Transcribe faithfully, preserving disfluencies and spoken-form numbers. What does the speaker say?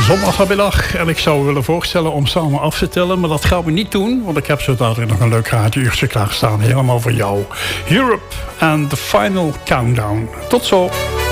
Zondagmiddag en ik zou willen voorstellen om samen af te tellen, maar dat gaan we niet doen, want ik heb zo dadelijk nog een leuk radiouurtje klaarstaan, helemaal voor jou. Europe and the Final Countdown. Tot zo!